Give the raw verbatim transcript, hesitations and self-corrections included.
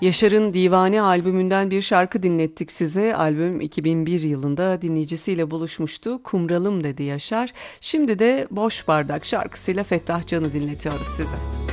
Yaşar'ın Divane albümünden bir şarkı dinlettik size. Albüm iki bin bir yılında dinleyicisiyle buluşmuştu. Kumralım dedi Yaşar. Şimdi de Boş Bardak şarkısıyla Fettah Can'ı dinletiyoruz size.